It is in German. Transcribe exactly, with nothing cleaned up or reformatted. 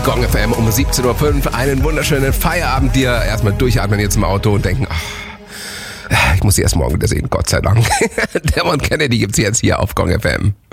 Gong F M um siebzehn Uhr fünf. Einen wunderschönen Feierabend dir. Erstmal durchatmen jetzt im Auto und denken, ach, ich muss sie erst morgen wieder sehen, Gott sei Dank. Dermot Kennedy gibt's jetzt hier auf Gong F M.